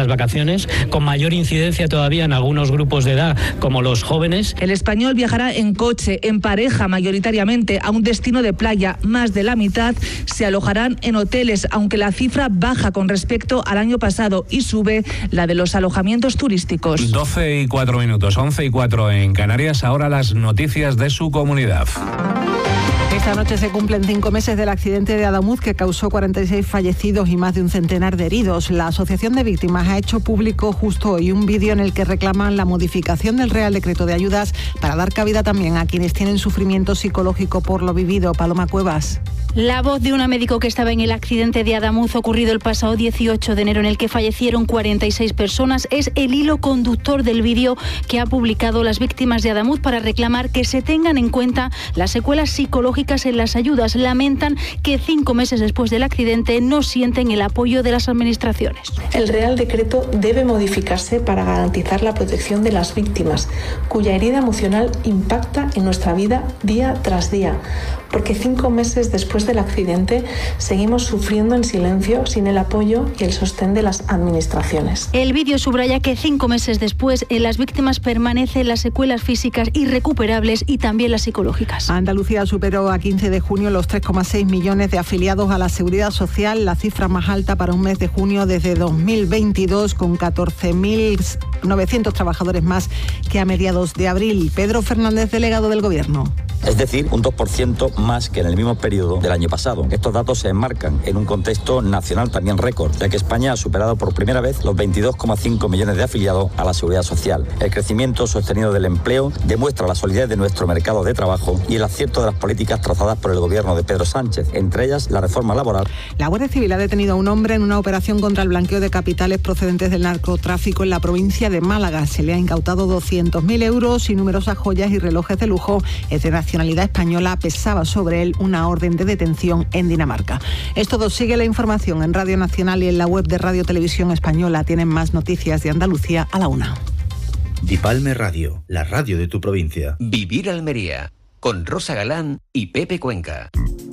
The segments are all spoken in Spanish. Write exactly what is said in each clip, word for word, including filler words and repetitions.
las vacaciones, con mayor incidencia todavía en algunos grupos de edad, como los jóvenes. El español viajará en coche, en pareja mayoritariamente, a un destino de playa. Más de la mitad se alojarán en hoteles, aunque la cifra baja con respecto al año pasado y sube la de los alojamientos turísticos. doce y cuatro minutos, once y cuatro en Canarias. Ahora las noticias de su comunidad. Esta noche se cumplen cinco meses del accidente de Adamuz que causó cuarenta y seis fallecidos y más de un centenar de heridos. La Asociación de Víctimas ha hecho público justo hoy un vídeo en el que reclaman la modificación del Real Decreto de Ayudas para dar cabida también a quienes tienen sufrimiento psicológico por lo vivido. Paloma Cuevas. La voz de un médico que estaba en el accidente de Adamuz ocurrido el pasado dieciocho de enero en el que fallecieron cuarenta y seis personas es el hilo conductor del vídeo que ha publicado las víctimas de Adamuz para reclamar que se tengan en cuenta las secuelas psicológicas en las ayudas. Lamentan que cinco meses después del accidente no sienten el apoyo de las administraciones. El Real Decreto debe modificarse para garantizar la protección de las víctimas, cuya herida emocional impacta en nuestra vida día tras día, porque cinco meses después del accidente seguimos sufriendo en silencio sin el apoyo y el sostén de las administraciones. El vídeo subraya que cinco meses después en las víctimas permanecen las secuelas físicas irrecuperables y también las psicológicas. Andalucía superó a quince de junio los tres coma seis millones de afiliados a la Seguridad Social, la cifra más alta para un mes de junio desde dos mil veintidós, con catorce mil novecientos trabajadores más que a mediados de abril. Pedro Fernández, delegado del Gobierno. Es decir, un dos por ciento más que en el mismo periodo del año pasado. Estos datos se enmarcan en un contexto nacional también récord, ya que España ha superado por primera vez los veintidós coma cinco millones de afiliados a la Seguridad Social. El crecimiento sostenido del empleo demuestra la solidez de nuestro mercado de trabajo y el acierto de las políticas trazadas por el Gobierno de Pedro Sánchez, entre ellas la reforma laboral. La Guardia Civil ha detenido a un hombre en una operación contra el blanqueo de capitales procedentes del narcotráfico en la provincia de Málaga. Se le ha incautado doscientos mil euros y numerosas joyas y relojes de lujo. Es de nacionalidad española, pesaba sobre él una orden de detención en Dinamarca. Es todo, sigue la información en Radio Nacional y en la web de Radio Televisión Española. Tienen más noticias de Andalucía a la una. Dipalme Radio, la radio de tu provincia. Vivir Almería, con Rosa Galán y Pepe Cuenca.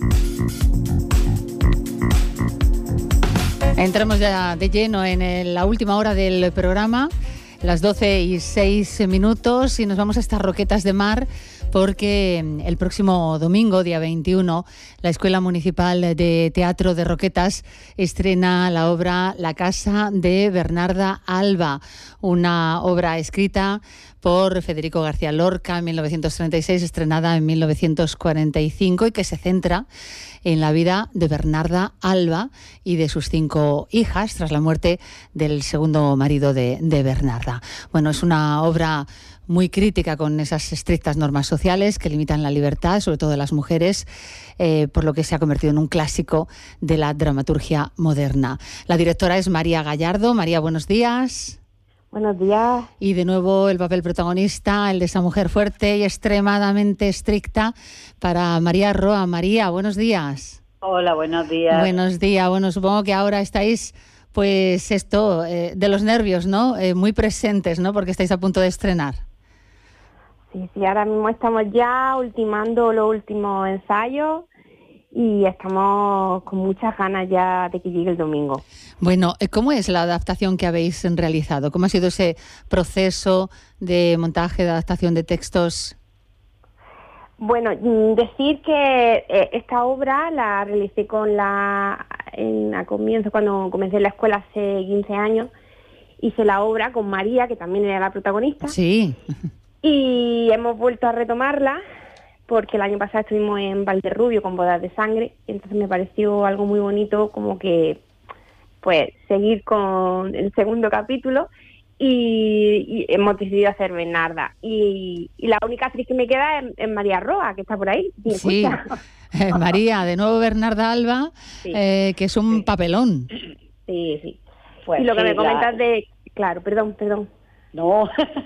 Entramos ya de lleno en la última hora del programa, las doce y seis minutos, y nos vamos a estas Roquetas de Mar, porque el próximo domingo, día veintiuno, la Escuela Municipal de Teatro de Roquetas estrena la obra La Casa de Bernarda Alba, una obra escrita por Federico García Lorca en mil novecientos treinta y seis, estrenada en mil novecientos cuarenta y cinco, y que se centra en la vida de Bernarda Alba y de sus cinco hijas tras la muerte del segundo marido de, de Bernarda. Bueno, es una obra muy crítica con esas estrictas normas sociales que limitan la libertad, sobre todo de las mujeres, eh, por lo que se ha convertido en un clásico de la dramaturgia moderna. La directora es María Gallardo. María, buenos días. Buenos días. Y de nuevo el papel protagonista, el de esa mujer fuerte y extremadamente estricta, para María Roa. María, buenos días. Hola, buenos días. Buenos días. Bueno, supongo que ahora estáis, pues esto, eh, de los nervios, ¿no? Eh, muy presentes, ¿no? Porque estáis a punto de estrenar. Sí, sí, ahora mismo estamos ya ultimando los últimos ensayos y estamos con muchas ganas ya de que llegue el domingo. Bueno, ¿cómo es la adaptación que habéis realizado? ¿Cómo ha sido ese proceso de montaje, de adaptación de textos? Bueno, decir que esta obra la realicé con la en, a comienzo, cuando comencé la escuela hace quince años, hice la obra con María, que también era la protagonista. Sí. Y hemos vuelto a retomarla porque el año pasado estuvimos en Valderrubio con Bodas de Sangre, entonces me pareció algo muy bonito como que pues seguir con el segundo capítulo y, y hemos decidido hacer Bernarda. Y, y la única actriz que me queda es, es María Roa, que está por ahí. Sí, eh, María, de nuevo Bernarda Alba, sí. eh, que es un sí. papelón. Sí, sí. Pues y lo que sí, me comentas la... de... Claro, perdón, perdón. No.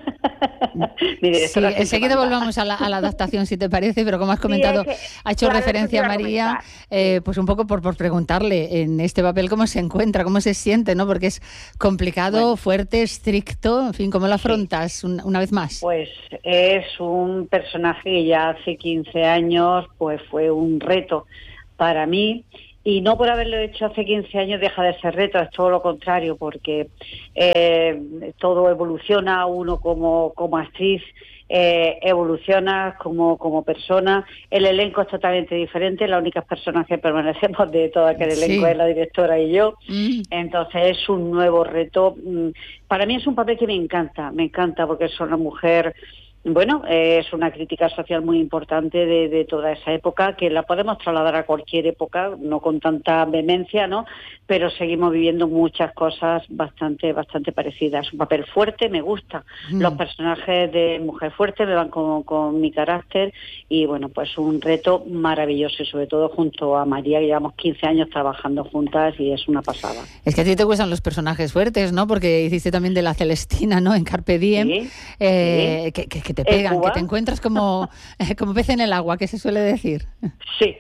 Sí, enseguida volvamos a la, a la adaptación, si te parece, pero como has comentado, sí, es que, ha hecho claro, referencia a María, eh, pues un poco por, por preguntarle en este papel cómo se encuentra, cómo se siente, ¿no? Porque es complicado, bueno, fuerte, estricto, en fin, ¿cómo lo afrontas sí. una, una vez más? Pues es un personaje que ya hace quince años pues fue un reto para mí y no por haberlo hecho hace quince años deja de ser reto, es todo lo contrario, porque eh, todo evoluciona, uno como, como actriz eh, evoluciona como, como persona, el elenco es totalmente diferente, las únicas personas que permanecemos de todo aquel elenco sí. es la directora y yo, mm. entonces es un nuevo reto. Para mí es un papel que me encanta, me encanta porque soy una mujer... Bueno, eh, es una crítica social muy importante de, de toda esa época, que la podemos trasladar a cualquier época, no con tanta vehemencia, ¿no? Pero seguimos viviendo muchas cosas bastante bastante parecidas. Un papel fuerte, me gusta. Mm. Los personajes de mujer fuerte me van con, con mi carácter y, bueno, pues un reto maravilloso y sobre todo junto a María, que llevamos quince años trabajando juntas y es una pasada. Es que a ti te gustan los personajes fuertes, ¿no? Porque hiciste también de la Celestina, ¿no? En Carpe Diem, sí, eh, sí. Que, que, que te pegan, que te encuentras como, como pez en el agua, que se suele decir. Sí,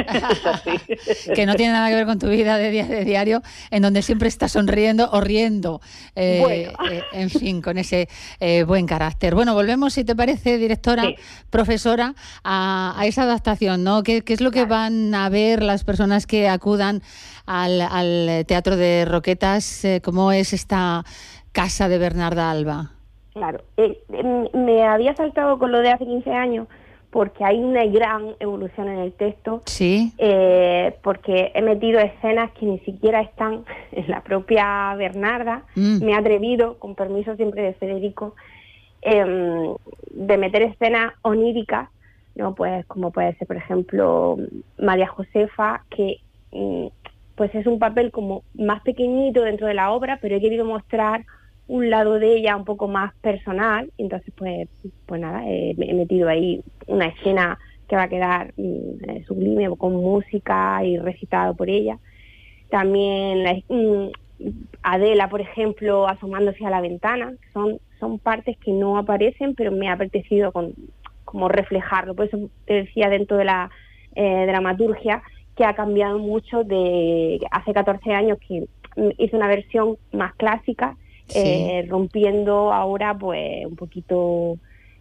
que no tiene nada que ver con tu vida de día de diario, en donde siempre estás sonriendo o riendo, eh, bueno. eh, en fin, con ese eh, buen carácter. Bueno, volvemos, si te parece, directora, sí. profesora, a, a esa adaptación, ¿no? ¿Qué, qué es lo que van a ver las personas que acudan al, al Teatro de Roquetas? Eh, ¿Cómo es esta casa de Bernarda Alba? Claro, eh, eh, me había saltado con lo de hace quince años porque hay una gran evolución en el texto, sí, eh, porque he metido escenas que ni siquiera están en la propia Bernarda, mm. me he atrevido, con permiso siempre de Federico, eh, de meter escenas oníricas, ¿no? Pues como puede ser, por ejemplo, María Josefa, que mm, pues es un papel como más pequeñito dentro de la obra, pero he querido mostrar un lado de ella un poco más personal, entonces pues pues nada, eh, he metido ahí una escena que va a quedar mm, sublime, con música y recitado por ella. También la, mm, Adela, por ejemplo, asomándose a la ventana, son son partes que no aparecen, pero me ha apetecido con, como reflejarlo, por eso te decía dentro de la eh, dramaturgia que ha cambiado mucho de hace catorce años que hice una versión más clásica, sí. eh, rompiendo ahora pues un poquito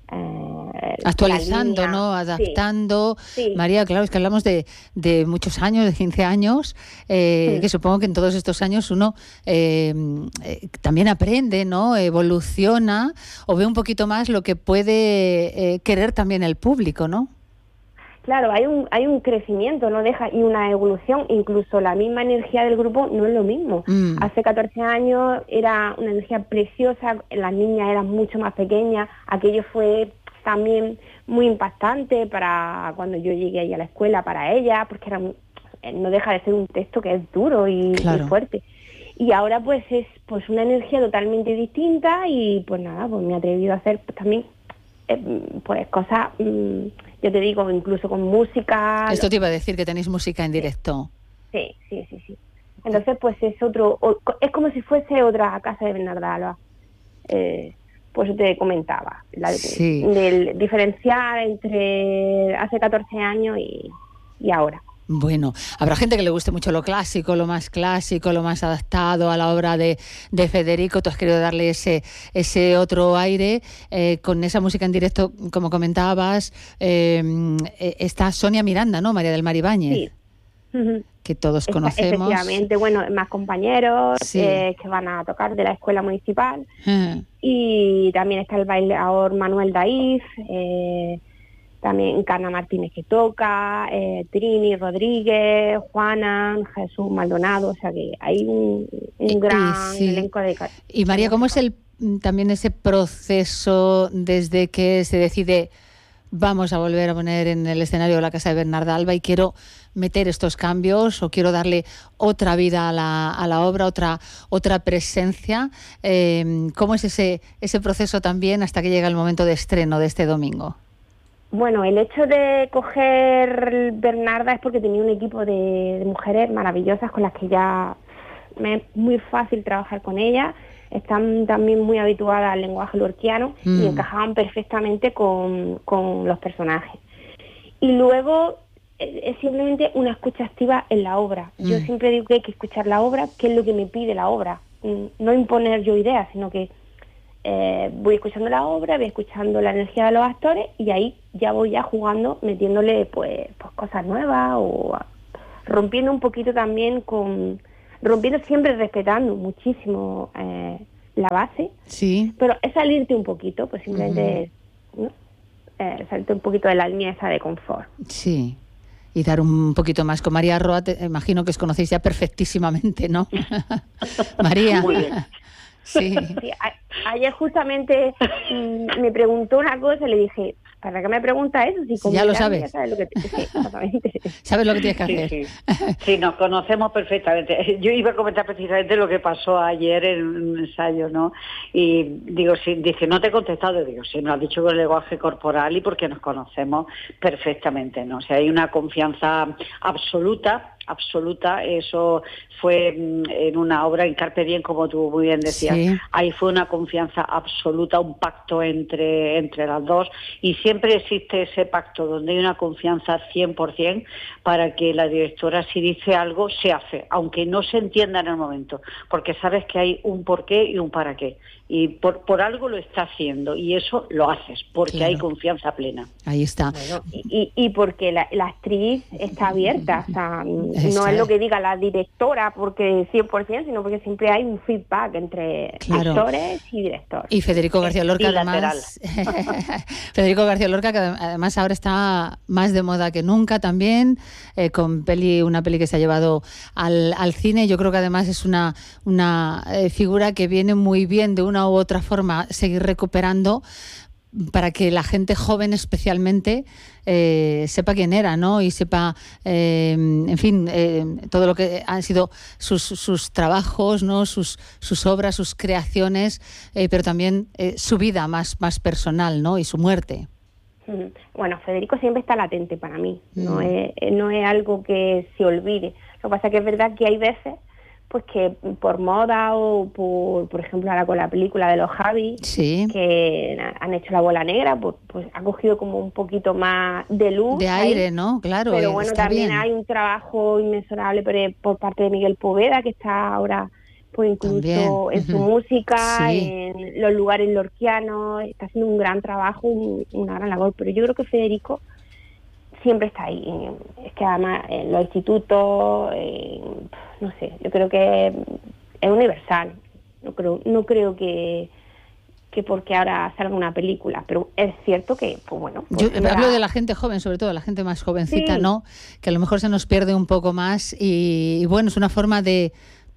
eh, actualizando, ¿no? Adaptando. Sí. Sí. María, claro, es que hablamos de, de muchos años, de quince años, eh, sí. que supongo que en todos estos años uno eh, eh, también aprende, ¿no? Evoluciona o ve un poquito más lo que puede eh, querer también el público, ¿no? Claro, hay un hay un crecimiento, no deja, y una evolución, incluso la misma energía del grupo no es lo mismo. Mm. Hace catorce años era una energía preciosa, las niñas eran mucho más pequeñas, aquello fue también muy impactante para cuando yo llegué ahí a la escuela para ellas, porque era no deja de ser un texto que es duro y, claro. y fuerte. Y ahora pues es pues una energía totalmente distinta y pues nada, pues me he atrevido a hacer pues, también eh, pues cosas... Mmm, yo te digo, incluso con música... Esto te iba a decir, que tenéis música en directo. Sí, sí, sí, sí. Entonces, pues es otro... O, es como si fuese otra casa de Bernarda Alba. Eh, pues te comentaba. La, sí. Del diferenciar entre hace catorce años y, y ahora. Bueno, habrá gente que le guste mucho lo clásico, lo más clásico, lo más adaptado a la obra de, de Federico. Tú has querido darle ese ese otro aire eh, con esa música en directo, como comentabas. Eh, está Sonia Miranda, ¿no? María del Mar Ibáñez. Sí. Uh-huh. Que todos conocemos. Efectivamente, bueno, más compañeros sí. eh, que van a tocar de la escuela municipal. Uh-huh. Y también está el bailador Manuel Daif, eh, también Carna Martínez que toca, eh, Trini Rodríguez, Juana, Jesús Maldonado, o sea que hay un, un gran sí. elenco de... Y María, ¿cómo es el también ese proceso desde que se decide vamos a volver a poner en el escenario la casa de Bernarda Alba y quiero meter estos cambios o quiero darle otra vida a la, a la obra, otra otra presencia? Eh, ¿Cómo es ese, ese proceso también hasta que llega el momento de estreno de este domingo? Bueno, el hecho de coger Bernarda es porque tenía un equipo de, de mujeres maravillosas con las que ya me es muy fácil trabajar con ellas. Están también muy habituadas al lenguaje lorquiano mm. y encajaban perfectamente con, con los personajes. Y luego es simplemente una escucha activa en la obra. Mm. Yo siempre digo que hay que escuchar la obra, qué es lo que me pide la obra. No imponer yo ideas, sino que Eh, voy escuchando la obra, voy escuchando la energía de los actores y ahí ya voy ya jugando, metiéndole pues, pues cosas nuevas o rompiendo un poquito también con, rompiendo siempre respetando muchísimo eh, la base, sí, pero es salirte un poquito, pues simplemente, uh-huh. ¿no? eh, salirte un poquito de la línea esa de confort. Sí. Y dar un poquito más. Con María Roa, te, imagino que os conocéis ya perfectísimamente, ¿no? María. Muy bien. Sí. sí a, ayer justamente mm, me preguntó una cosa y le dije, ¿para qué me pregunta eso? Si ya lo sabes. Ya sabes lo que te, sí, exactamente. Sabes lo que tienes que sí, hacer. Sí. sí, nos conocemos perfectamente. Yo iba a comentar precisamente lo que pasó ayer en un ensayo, ¿no? Y digo, sí, dice, no te he contestado. Digo, sí, me lo has dicho con el lenguaje corporal y porque nos conocemos perfectamente, ¿no? O sea, hay una confianza absoluta, absoluta. Eso fue en una obra en Carpe Diem, como tú muy bien decías. Sí. Ahí fue una confianza absoluta, un pacto entre, entre las dos, y siempre existe ese pacto donde hay una confianza cien por ciento para que la directora, si dice algo, se hace, aunque no se entienda en el momento, porque sabes que hay un porqué y un para qué, y por, por algo lo está haciendo, y eso lo haces, porque claro. hay confianza plena. Ahí está. Bueno, y, y porque la, la actriz está abierta, o sea, Eso no es es. lo que diga la directora porque cien por ciento, sino porque siempre hay un feedback entre claro. actores y directores. Y Federico García Lorca, además, Federico García Lorca, que además ahora está más de moda que nunca también, eh, con peli, una peli que se ha llevado al, al cine. Yo creo que además es una, una eh, figura que viene muy bien de una u otra forma seguir recuperando, para que la gente joven especialmente eh, sepa quién era, ¿no? Y sepa, eh, en fin, eh, todo lo que han sido sus, sus trabajos, ¿no? Sus, sus obras, sus creaciones, eh, pero también eh, su vida más, más personal, ¿no? Y su muerte. Bueno, Federico siempre está latente para mí, no, mm. es, no es algo que se olvide. Lo que pasa es que es verdad que hay veces pues que por moda o por, por ejemplo, ahora con la película de los Javi, sí. que han hecho La Bola Negra, pues, pues ha cogido como un poquito más de luz. De aire, ahí. ¿no? Claro, pero bueno, está también bien. hay un trabajo inmensurable por, por parte de Miguel Poveda, que está ahora pues incluso también. en uh-huh. su música, sí. en los lugares lorquianos, está haciendo un gran trabajo, un, una gran labor, pero yo creo que Federico siempre está ahí. Es que además en los institutos, eh, no sé, yo creo que es universal. No creo, no creo que, que porque ahora salga una película, pero es cierto que, pues bueno. Pues yo era... hablo de la gente joven, sobre todo la gente más jovencita, sí. ¿no? Que a lo mejor se nos pierde un poco más y, y bueno, es una forma de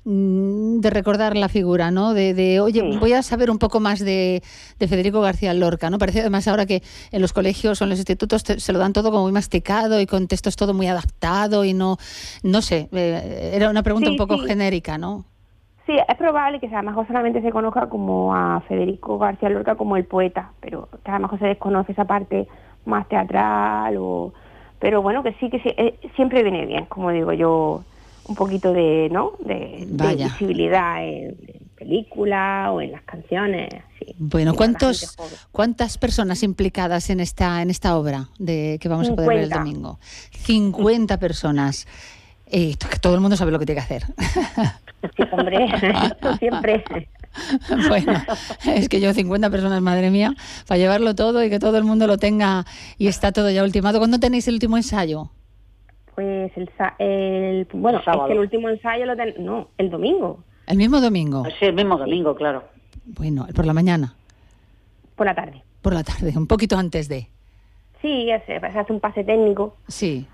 de recordar la figura, ¿no? De, de oye, sí. voy a saber un poco más de, de Federico García Lorca, ¿no? Parece además ahora que en los colegios o en los institutos te, se lo dan todo como muy masticado y con textos todo muy adaptado y no, no sé, eh, era una pregunta sí, un poco sí. genérica, ¿no? Sí, es probable que a lo mejor solamente se conozca como a Federico García Lorca como el poeta, pero que a lo mejor se desconoce esa parte más teatral, o pero bueno, que sí, que sí, eh, siempre viene bien, como digo yo, un poquito de, ¿no? De, de visibilidad en, en películas o en las canciones. Sí, bueno, ¿cuántos cuántas personas implicadas en esta en esta obra de que vamos cincuenta. A poder ver el domingo? cincuenta personas. Eh, todo el mundo sabe lo que tiene que hacer. Sí, hombre, eso siempre. Bueno, es que yo cincuenta personas, madre mía, para llevarlo todo y que todo el mundo lo tenga y está todo ya ultimado. ¿Cuándo tenéis el último ensayo? Pues el, el bueno, el es que el último ensayo lo ten, no, el domingo. ¿El mismo domingo? Sí, el mismo domingo, sí. Claro. Bueno, ¿por la mañana? Por la tarde. Por la tarde, un poquito antes de. Sí, se, se hace un pase técnico. Sí.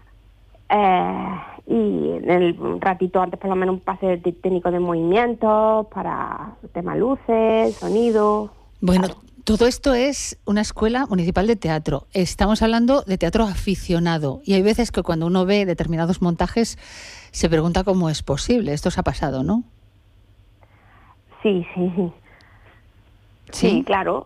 Eh, y en el un ratito antes por lo menos un pase técnico de movimientos para tema luces, sonido. Bueno, claro. Todo esto es una escuela municipal de teatro. Estamos hablando de teatro aficionado y hay veces que cuando uno ve determinados montajes se pregunta cómo es posible. Esto os ha pasado, ¿no? Sí, sí. Sí, sí claro.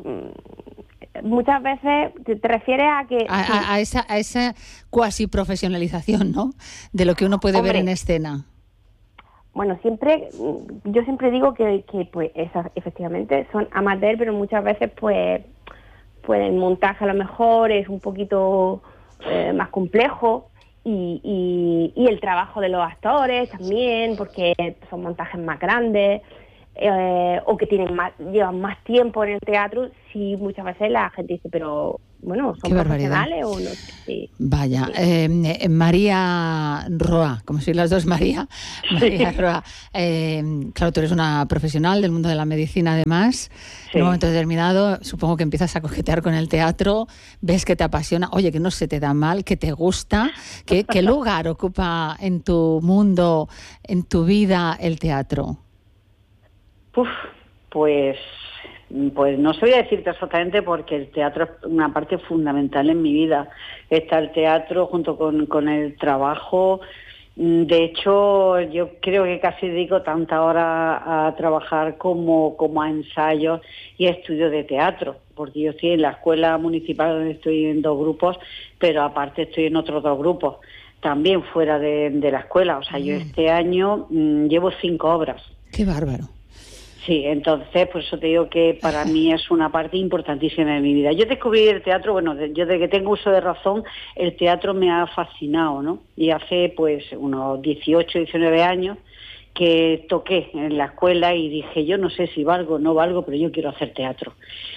Muchas veces te, te refieres a que... A, sí. a, a esa, a esa cuasi profesionalización, ¿no? De lo que uno puede Hombre, ver en escena. Bueno, siempre, yo siempre digo que, que pues esas efectivamente son amateur, pero muchas veces pues, pues el montaje a lo mejor es un poquito eh, más complejo y, y, y el trabajo de los actores también, porque son montajes más grandes. eh, o que tienen más, llevan más tiempo en el teatro, sí muchas veces la gente dice, pero bueno, son profesionales o no sé. Sí. Vaya, sí. Eh, María Roa, como sois las dos María, María sí. Roa, eh, claro, tú eres una profesional del mundo de la medicina además, sí. En un momento determinado supongo que empiezas a coquetear con el teatro, ves que te apasiona, oye, que no se te da mal, que te gusta, ¿qué, qué lugar ocupa en tu mundo, en tu vida el teatro? Uf, pues, pues no sabría decirte exactamente porque el teatro es una parte fundamental en mi vida. Está el teatro junto con, con el trabajo. De hecho, yo creo que casi dedico tanta hora a trabajar como, como a ensayos y a estudios de teatro, porque yo estoy en la escuela municipal donde estoy en dos grupos, pero aparte estoy en otros dos grupos, también fuera de, de la escuela. O sea, mm. yo este año mmm, llevo cinco obras. ¡Qué bárbaro! Sí, entonces, por eso te digo que para mí es una parte importantísima de mi vida. Yo descubrí el teatro, bueno, yo desde que tengo uso de razón, el teatro me ha fascinado, ¿no? Y hace, pues, unos dieciocho, diecinueve años que toqué en la escuela y dije, yo no sé si valgo o no valgo, pero yo quiero hacer teatro.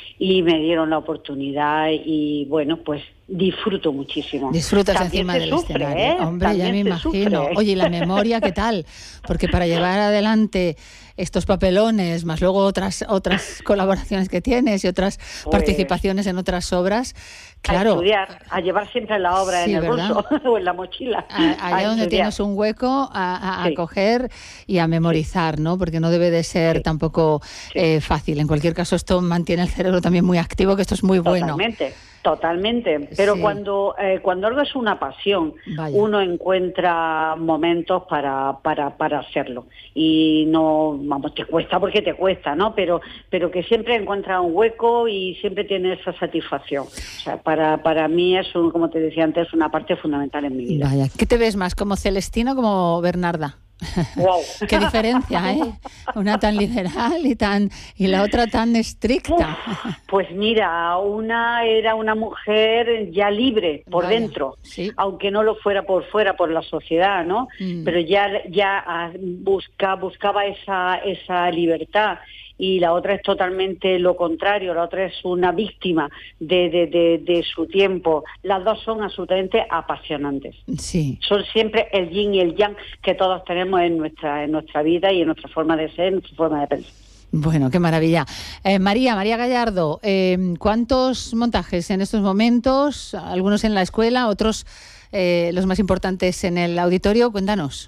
Y me dieron la oportunidad y, bueno, pues disfruto muchísimo. Disfrutas También encima del sufre, escenario. ¿eh? Hombre, También ya me imagino. Sufre. Oye, ¿y la memoria qué tal? Porque para llevar adelante estos papelones, más luego otras otras colaboraciones que tienes y otras pues, participaciones en otras obras, claro. A estudiar, a llevar siempre la obra sí, en el ¿verdad? bolso o en la mochila. A, allá a donde estudiar. Tienes un hueco a, a, sí. a coger y a memorizar, ¿no? Porque no debe de ser sí. tampoco sí. Eh, fácil. En cualquier caso, esto mantiene el cerebro también muy activo, que esto es muy bueno. Totalmente. Totalmente, pero sí. cuando eh, cuando algo es una pasión, Vaya. uno encuentra momentos para, para para hacerlo y no, vamos, te cuesta porque te cuesta, ¿no? Pero pero que siempre encuentra un hueco y siempre tiene esa satisfacción. O sea, para para mí es, un, como te decía antes, una parte fundamental en mi vida. Vaya, ¿qué te ves más, como Celestina o como Bernarda? Wow. Qué diferencia, ¿eh? Una tan liberal y tan y la otra tan estricta. Pues mira, una era una mujer ya libre por Vaya, dentro, sí. aunque no lo fuera por fuera, por la sociedad, ¿no? Mm. Pero ya ya busca, buscaba esa esa libertad. Y la otra es totalmente lo contrario, la otra es una víctima de, de, de, de su tiempo. Las dos son absolutamente apasionantes. Sí. Son siempre el yin y el yang que todos tenemos en nuestra, en nuestra vida y en nuestra forma de ser, en nuestra forma de pensar. Bueno, qué maravilla. Eh, María, María Gallardo, eh, ¿cuántos montajes en estos momentos? Algunos en la escuela, otros eh, los más importantes en el auditorio. Cuéntanos.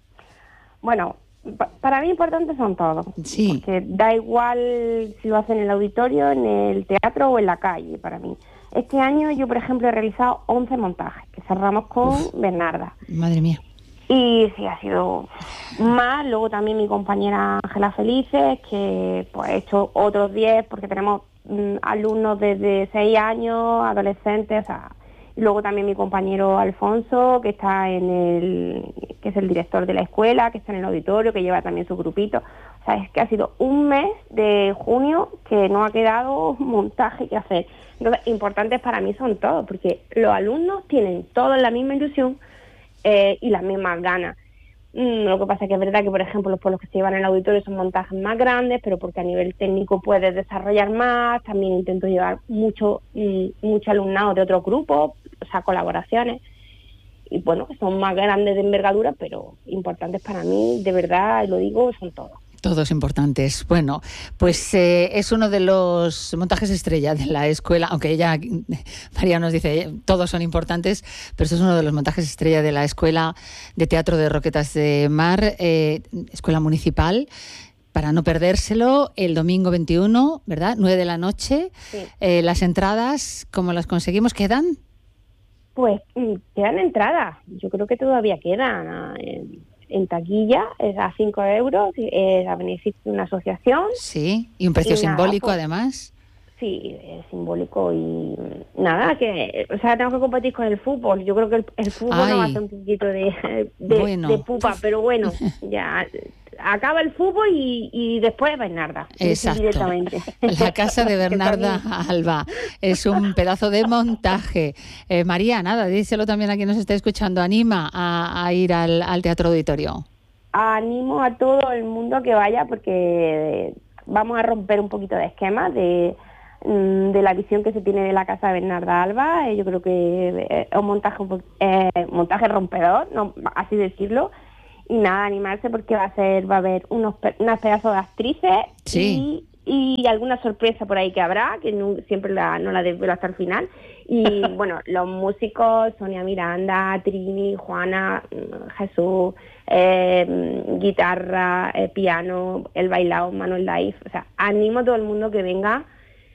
Bueno, para mí importantes son todos, sí. porque da igual si lo hacen en el auditorio, en el teatro o en la calle, para mí. Este año yo, por ejemplo, he realizado once montajes, que cerramos con Uf, Bernarda. Madre mía. Y sí, ha sido más. Luego también mi compañera Ángela Felices, que pues ha hecho otros diez, porque tenemos mm, alumnos desde seis años, adolescentes, o sea... Luego también mi compañero Alfonso, que está en el, que es el director de la escuela, que está en el auditorio, que lleva también su grupito. O sea, es que ha sido un mes de junio que no ha quedado montaje que hacer. Entonces, importantes para mí son todos, porque los alumnos tienen todos la misma ilusión eh, y las mismas ganas. Mm, lo que pasa es que es verdad que, por ejemplo, los pueblos que se llevan en el auditorio son montajes más grandes, pero porque a nivel técnico puedes desarrollar más. También intento llevar mucho, mm, mucho alumnado de otros grupos, o sea, colaboraciones, y bueno, que son más grandes de envergadura, pero importantes para mí, de verdad, lo digo, son todos. Todos importantes. Bueno, pues eh, es uno de los montajes estrella de la escuela, aunque ella, María nos dice, todos son importantes, pero este es uno de los montajes estrella de la Escuela de Teatro de Roquetas de Mar, eh, Escuela Municipal. Para no perdérselo, el domingo veintiuno, ¿verdad? nueve de la noche. Sí. Eh, las entradas, ¿cómo las conseguimos? ¿Quedan? Pues quedan entradas. Yo creo que todavía quedan en, en taquilla, es a cinco euros, es a beneficio de una asociación. Sí, y un precio y simbólico nada, pues, además. Sí, es simbólico y nada, que, o sea, tengo que competir con el fútbol. Yo creo que el, el fútbol Ay, no va a hacer un poquito de, de, bueno. de pupa, pero bueno, ya acaba el fútbol y, y después Bernarda. Exacto. Directamente. La casa de Bernarda Alba es un pedazo de montaje. Eh, María, nada, díselo también a quien nos esté escuchando, anima a, a ir al, al Teatro Auditorio. animo a todo el mundo a que vaya, porque vamos a romper un poquito de esquemas de, de la visión que se tiene de la casa de Bernarda Alba. Eh, yo creo que es un montaje, un eh, montaje rompedor, no, así decirlo. Y nada, animarse, porque va a ser, va a haber unos unas pedazos de actrices, sí. y, y alguna sorpresa por ahí que habrá, que no, siempre la, no la desvelo hasta el final. Y bueno, los músicos, Sonia Miranda, Trini, Juana, Jesús, eh, guitarra, eh, piano, el bailao, Manuel Daif. O sea, animo a todo el mundo que venga,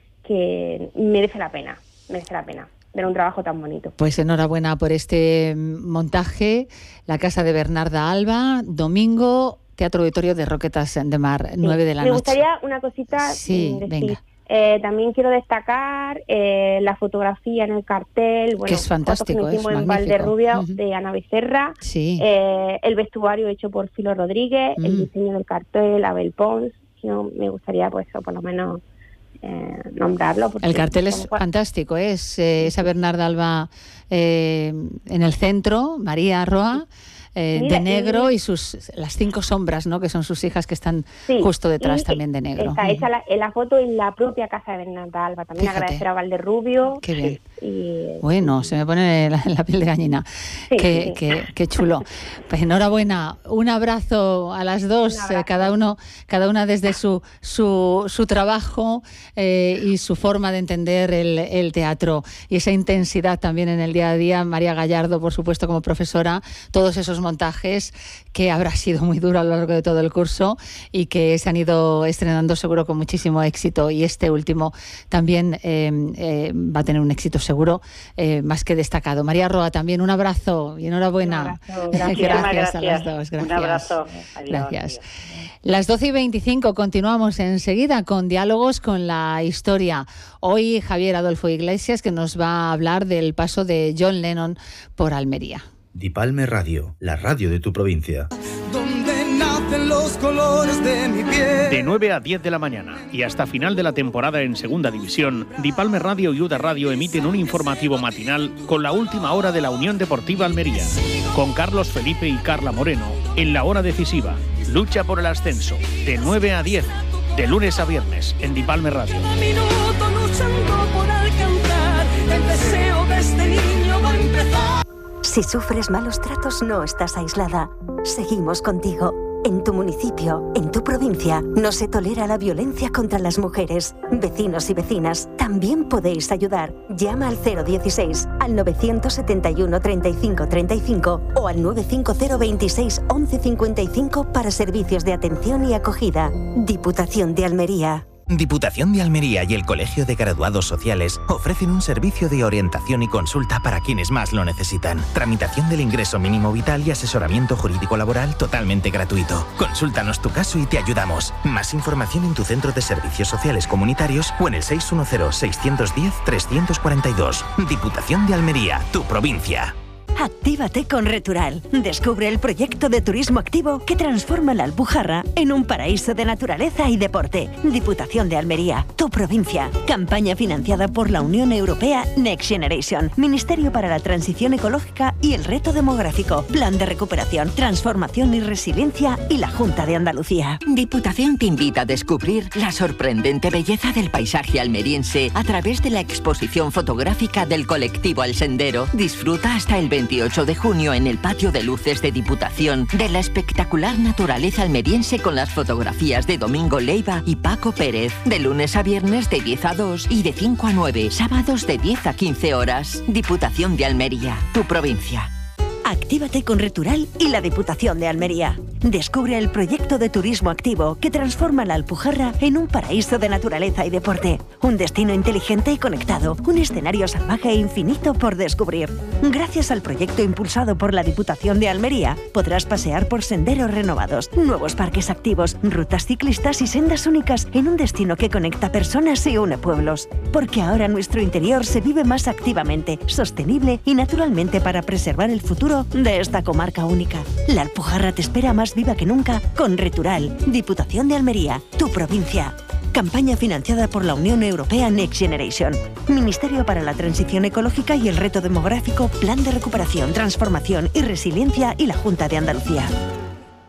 que merece la pena, merece la pena. Ver un trabajo tan bonito. Pues enhorabuena por este montaje, La Casa de Bernarda Alba, domingo, Teatro Auditorio de Roquetas de Mar, sí. nueve de la Me noche. Me gustaría una cosita sí, decir. Venga. Eh, también quiero destacar eh, la fotografía en el cartel, bueno, que es fantástico, fotos que hicimos es en magnífico. Valderrubia, uh-huh. de Ana Becerra, sí. eh, el vestuario hecho por Filo Rodríguez, uh-huh. el diseño del cartel, Abel Pons. Yo me gustaría, pues, por lo menos Eh, nombrarlo. El cartel es como... fantástico, ¿eh? es eh, esa Bernarda Alba eh, en el centro, María Roa, eh, Mira, de negro, y... y sus las cinco sombras, ¿no? Que son sus hijas, que están sí, justo detrás también de negro. Está hecha la, la foto en la propia casa de Bernarda Alba. También Fíjate. agradecer a Valderrubio. Qué bien. Y... Bueno, se me pone la, la piel de gallina. Sí, qué, sí. Qué, qué chulo. Pues enhorabuena. Un abrazo a las dos, eh, cada uno, cada una desde su su, su trabajo eh, y su forma de entender el, el teatro, y esa intensidad también en el día a día. María Gallardo, por supuesto, como profesora, todos esos montajes que habrá sido muy duro a lo largo de todo el curso y que se han ido estrenando seguro con muchísimo éxito, y este último también eh, eh, va a tener un éxito seguro, eh, más que destacado. María Roa, también un abrazo y enhorabuena. Un abrazo, gracias. gracias, gracias a las dos. Gracias. Un abrazo. Adiós, gracias. Adiós. Las doce y veinticinco, continuamos enseguida con diálogos con la historia. Hoy Javier Adolfo Iglesias, que nos va a hablar del paso de John Lennon por Almería. Dipalme Radio, la radio de tu provincia. Donde nacen los colores de mi piel. De nueve a diez de la mañana y hasta final de la temporada en Segunda División, Dipalme Radio y Uda Radio emiten un informativo matinal con la última hora de la Unión Deportiva Almería, con Carlos Felipe y Carla Moreno en la hora decisiva. Lucha por el ascenso, de nueve a diez, de lunes a viernes, en Dipalme Radio. Cada minuto luchando por alcanzar el deseo de este niño va a empezar. Si sufres malos tratos, no estás aislada. Seguimos contigo. En tu municipio, en tu provincia, no se tolera la violencia contra las mujeres. Vecinos y vecinas, también podéis ayudar. Llama al cero dieciséis, al novecientos setenta y uno treinta y cinco treinta y cinco o al nueve cinco cero veintiséis once cincuenta y cinco para servicios de atención y acogida. Diputación de Almería. Diputación de Almería y el Colegio de Graduados Sociales ofrecen un servicio de orientación y consulta para quienes más lo necesitan. Tramitación del ingreso mínimo vital y asesoramiento jurídico laboral totalmente gratuito. Consúltanos tu caso y te ayudamos. Más información en tu centro de servicios sociales comunitarios o en el seis uno cero, seis uno cero, tres cuatro dos. Diputación de Almería, tu provincia. Actívate con Retural. Descubre el proyecto de turismo activo que transforma la Alpujarra en un paraíso de naturaleza y deporte. Diputación de Almería, tu provincia. Campaña financiada por la Unión Europea Next Generation, Ministerio para la Transición Ecológica y el Reto Demográfico, Plan de Recuperación, Transformación y Resiliencia y la Junta de Andalucía. Diputación te invita a descubrir la sorprendente belleza del paisaje almeriense a través de la exposición fotográfica del colectivo Al Sendero. Disfruta hasta el veintiocho de junio en el patio de luces de Diputación de la espectacular naturaleza almeriense con las fotografías de Domingo Leiva y Paco Pérez, de lunes a viernes de diez a dos y de cinco a nueve, sábados de diez a quince horas. Diputación de Almería, tu provincia. Actívate con Retural y la Diputación de Almería. Descubre el proyecto de turismo activo que transforma la Alpujarra en un paraíso de naturaleza y deporte. Un destino inteligente y conectado. Un escenario salvaje e infinito por descubrir. Gracias al proyecto impulsado por la Diputación de Almería, podrás pasear por senderos renovados, nuevos parques activos, rutas ciclistas y sendas únicas en un destino que conecta personas y une pueblos. Porque ahora nuestro interior se vive más activamente, sostenible y naturalmente para preservar el futuro de esta comarca única. La Alpujarra te espera más viva que nunca con Retural. Diputación de Almería, tu provincia. Campaña financiada por la Unión Europea Next Generation, Ministerio para la Transición Ecológica y el Reto Demográfico, Plan de Recuperación, Transformación y Resiliencia y la Junta de Andalucía.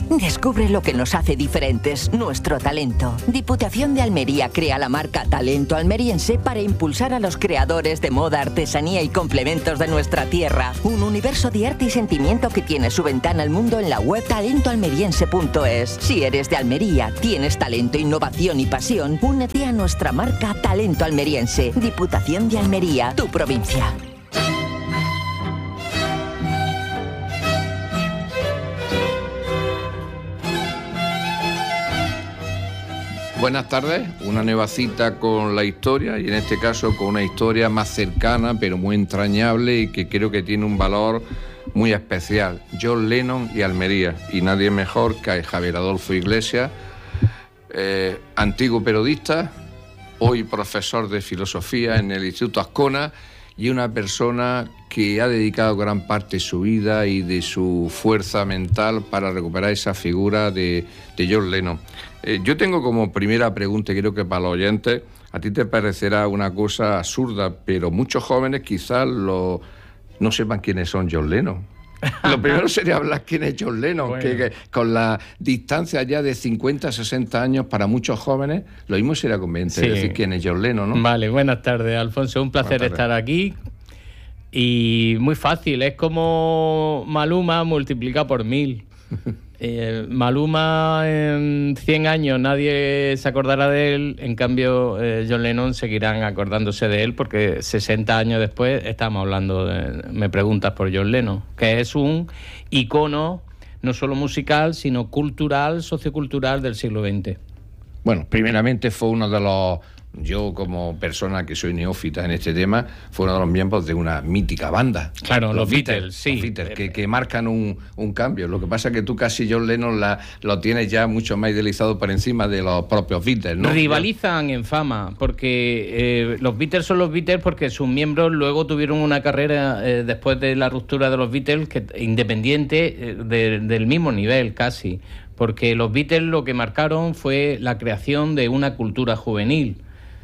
Descubre lo que nos hace diferentes, nuestro talento. Diputación de Almería crea la marca Talento Almeriense para impulsar a los creadores de moda, artesanía y complementos de nuestra tierra. Un universo de arte y sentimiento que tiene su ventana al mundo en la web talento almeriense punto es. Si eres de Almería, tienes talento, innovación y pasión, únete a nuestra marca Talento Almeriense. Diputación de Almería, tu provincia. Buenas tardes, una nueva cita con la historia y en este caso con una historia más cercana pero muy entrañable y que creo que tiene un valor muy especial. John Lennon y Almería, y nadie mejor que Javier Adolfo Iglesias, eh, antiguo periodista, hoy profesor de filosofía en el Instituto Azcona y una persona que ha dedicado gran parte de su vida y de su fuerza mental para recuperar esa figura de, de John Lennon. Eh, yo tengo como primera pregunta, y creo que para los oyentes, a ti te parecerá una cosa absurda, pero muchos jóvenes quizás lo, no sepan quiénes son John Lennon. Lo primero sería hablar quién es John Lennon, bueno. que, que con la distancia ya de cincuenta, sesenta años para muchos jóvenes, lo mismo sería conveniente sí. decir quién es John Lennon, ¿no? Vale, buenas tardes, Alfonso, un placer estar aquí. Y muy fácil, es como Maluma multiplicado por mil. Eh, Maluma en cien años nadie se acordará de él, en cambio eh, John Lennon seguirán acordándose de él porque sesenta años después estamos hablando de, me preguntas por John Lennon, que es un icono no solo musical sino cultural, sociocultural del siglo veinte. Bueno, primeramente fue uno de los... Yo, como persona que soy neófita en este tema, fue uno de los miembros de una mítica banda. Claro, los, los Beatles, Beatles, sí. Los Beatles, que, que marcan un, un cambio. Lo que pasa es que tú casi John Lennon la, lo tienes ya mucho más idealizado por encima de los propios Beatles, ¿no? Rivalizan en fama, porque eh, los Beatles son los Beatles porque sus miembros luego tuvieron una carrera eh, después de la ruptura de los Beatles que independiente eh, de, del mismo nivel casi. Porque los Beatles lo que marcaron fue la creación de una cultura juvenil.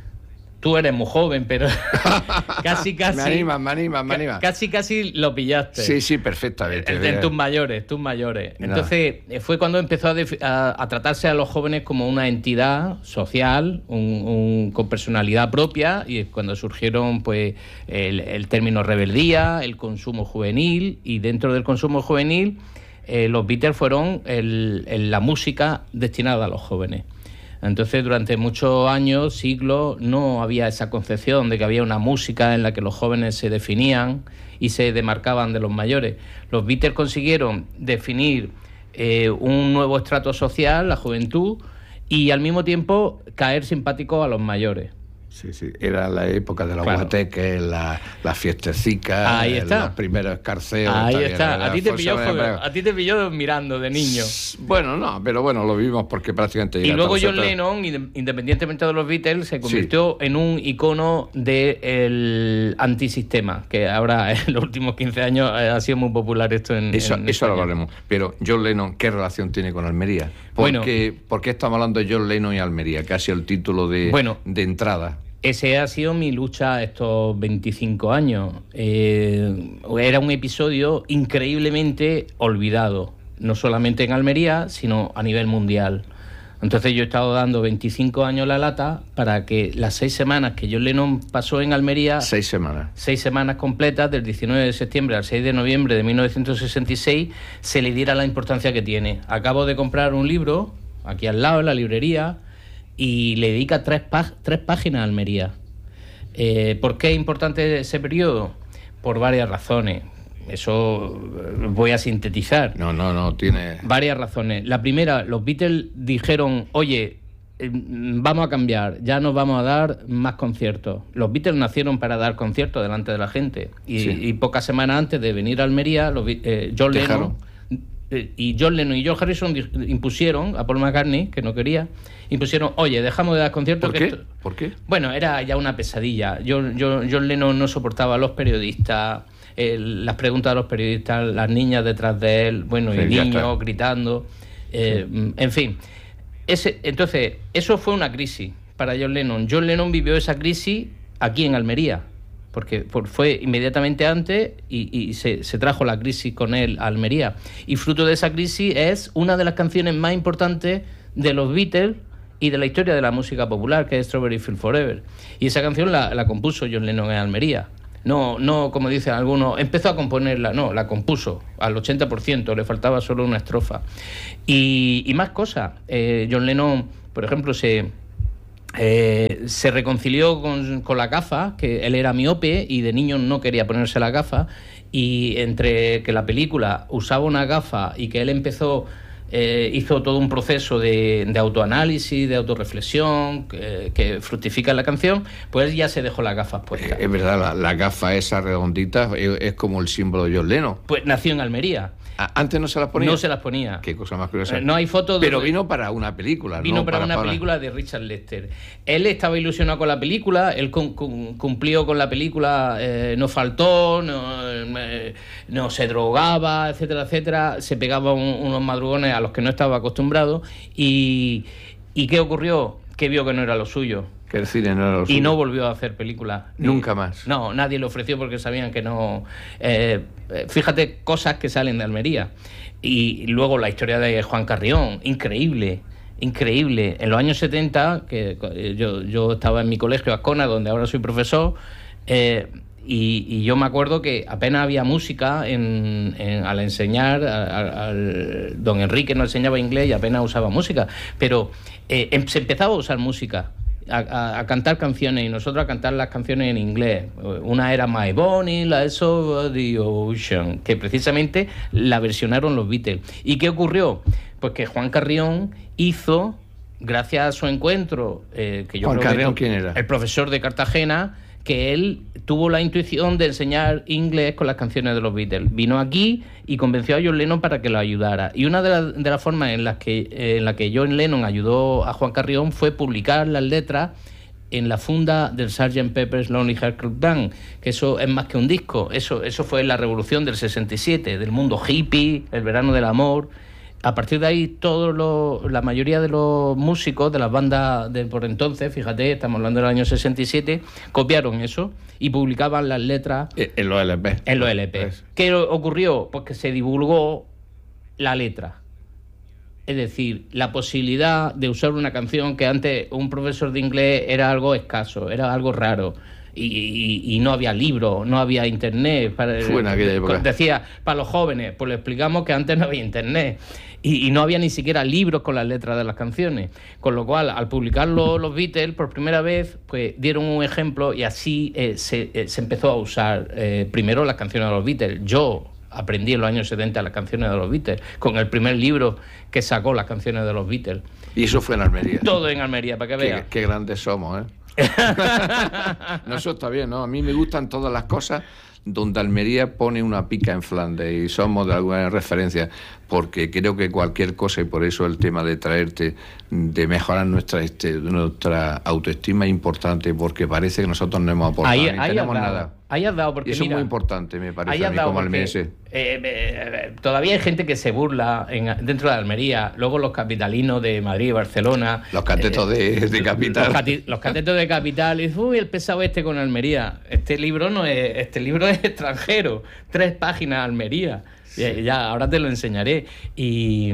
Tú eres muy joven, pero casi, casi... me animas, me animas, me animas. Casi, casi lo pillaste. Sí, sí, perfectamente. En, en tus mayores, tus mayores. Entonces, no. fue cuando empezó a, a, a tratarse a los jóvenes como una entidad social, un, un, con personalidad propia, y es cuando surgieron pues el, el término rebeldía, el consumo juvenil, y dentro del consumo juvenil, eh, los Beatles fueron el, el, la música destinada a los jóvenes. Entonces, durante muchos años, siglos, no había esa concepción de que había una música en la que los jóvenes se definían y se demarcaban de los mayores. Los Beatles consiguieron definir eh, un nuevo estrato social, la juventud, y al mismo tiempo caer simpáticos a los mayores. Sí, sí, era la época de los claro. guateques, las la fiestecicas, ahí está. los primeros escarceos. Ahí está, a ti, te pilló, a ti te pilló mirando de niño. Bueno, no, pero bueno, lo vivimos porque prácticamente... Y luego John Lennon, independientemente de los Beatles, se convirtió sí. en un icono del antisistema, que ahora en los últimos quince años ha sido muy popular esto en Eso, en eso lo hablaremos. Pero John Lennon, ¿qué relación tiene con Almería? ¿Por, bueno, qué, ¿por qué estamos hablando de John Lennon y Almería? Casi el título de, bueno, de entrada. Ese ha sido mi lucha estos veinticinco años. Eh, era un episodio increíblemente olvidado, no solamente en Almería, sino a nivel mundial. Entonces yo he estado dando veinticinco años la lata para que las seis semanas que John Lennon pasó en Almería... Seis semanas. Seis semanas completas, del diecinueve de septiembre al seis de noviembre de mil novecientos sesenta y seis, se le diera la importancia que tiene. Acabo de comprar un libro, aquí al lado, en la librería... y le dedica tres, pag- tres páginas a Almería. Eh, ¿Por qué es importante ese periodo? Por varias razones. Eso voy a sintetizar. No, no, no, tiene... Varias razones. La primera, los Beatles dijeron, oye, eh, vamos a cambiar, ya nos vamos a dar más conciertos. Los Beatles nacieron para dar conciertos delante de la gente. Y, sí. y pocas semanas antes de venir a Almería, los, eh, John Lennon... y John Lennon y George Harrison impusieron a Paul McCartney, que no quería, impusieron, oye, dejamos de dar conciertos. ¿Por qué? Esto... ¿Por qué? Bueno, era ya una pesadilla. John, John, John Lennon no soportaba a los periodistas, eh, las preguntas de los periodistas, las niñas detrás de él, bueno, sí, y niños gritando, eh, sí. en fin. Ese, entonces, eso fue una crisis para John Lennon. John Lennon vivió esa crisis aquí en Almería, porque por, fue inmediatamente antes y, y se, se trajo la crisis con él a Almería. Y fruto de esa crisis es una de las canciones más importantes de los Beatles y de la historia de la música popular, que es Strawberry Fields Forever. Y esa canción la, la compuso John Lennon en Almería. No, no, como dicen algunos, empezó a componerla, no, la compuso al ochenta por ciento, le faltaba solo una estrofa. Y, y más cosas. Eh, John Lennon, por ejemplo, se... Eh, se reconcilió con, con la gafa, que él era miope y de niño no quería ponerse la gafa, y entre que la película usaba una gafa y que él empezó, eh, hizo todo un proceso de, de autoanálisis, de autorreflexión, que, que fructifica en la canción, pues él ya se dejó las gafas puestas. Es verdad, la, la gafa esa redondita es, es como el símbolo de John Lennon. Pues nació en Almería. ¿Antes no se las ponía? No se las ponía. Qué cosa más curiosa. Eh, no hay fotos. Pero de... vino para una película, Vino ¿no? para, para una para... película de Richard Lester. Él estaba ilusionado con la película, él cum, cum, cumplió con la película, eh, no faltó, no, eh, no se drogaba, etcétera, etcétera. Se pegaba un, unos madrugones a los que no estaba acostumbrado. Y, ¿Y qué ocurrió? Que vio que no era lo suyo. Que el cine no era lo suyo. Y no volvió a hacer películas. Nunca eh, más. No, nadie le ofreció porque sabían que no... Eh, fíjate, cosas que salen de Almería. Y luego la historia de Juan Carrión, increíble, increíble. En los años setenta, que yo, yo estaba en mi colegio Azcona, donde ahora soy profesor, eh, y, y yo me acuerdo que apenas había música en, en, al enseñar, al, al, don Enrique nos enseñaba inglés y apenas usaba música, pero eh, em, se empezaba a usar música. A, a, a cantar canciones, y nosotros a cantar las canciones en inglés. Una era My Bonnie, la Eyes of the Ocean, que precisamente la versionaron los Beatles. ¿Y qué ocurrió? Pues que Juan Carrión hizo, gracias a su encuentro, eh, que yo Juan creo Carrión, que ¿quién era? El profesor de Cartagena, que él tuvo la intuición de enseñar inglés con las canciones de los Beatles. Vino aquí y convenció a John Lennon para que lo ayudara. Y una de, la, de las formas en las que eh, en la que John Lennon ayudó a Juan Carrión fue publicar las letras en la funda del sergeant Pepper's Lonely Hearts Club Band, que eso es más que un disco. Eso, eso fue la revolución del sesenta y siete, del mundo hippie, el verano del amor. A partir de ahí, todos los, la mayoría de los músicos de las bandas de por entonces, fíjate, estamos hablando del año sesenta y siete, copiaron eso y publicaban las letras en los L P. En los L P. Pues. ¿Qué ocurrió? Pues que se divulgó la letra. Es decir, la posibilidad de usar una canción que antes un profesor de inglés era algo escaso, era algo raro. Y, y, y no había libros, no había internet. Para, Fue en aquella época. Decía, para los jóvenes, pues le explicamos que antes no había internet. Y, y no había ni siquiera libros con las letras de las canciones. Con lo cual, al publicarlo los Beatles por primera vez, pues dieron un ejemplo y así eh, se, eh, se empezó a usar eh, primero las canciones de los Beatles. Yo aprendí en los años setenta las canciones de los Beatles, con el primer libro que sacó las canciones de los Beatles. Y eso fue en Almería. Todo en Almería, para que veas. Qué, qué grandes somos, ¿eh? No, eso está bien, ¿no? A mí me gustan todas las cosas donde Almería pone una pica en Flandes y somos de alguna referencia, porque creo que cualquier cosa, y por eso el tema de traerte, de mejorar nuestra este, nuestra autoestima es importante, porque parece que nosotros no hemos aportado ahí, ni ahí tenemos dado, nada. Ahí has dado, porque y eso mira, es muy importante, me parece a mí dado como porque, almeriense. Eh, eh, todavía hay gente que se burla en, dentro de Almería, luego los capitalinos de Madrid y Barcelona. Los catetos eh, de, de capital. Los, cati, los catetos de capital, y uy, el pesado este con Almería. Este libro no es, este libro es extranjero, tres páginas Almería. Sí. Ya, ya, ahora te lo enseñaré. Y...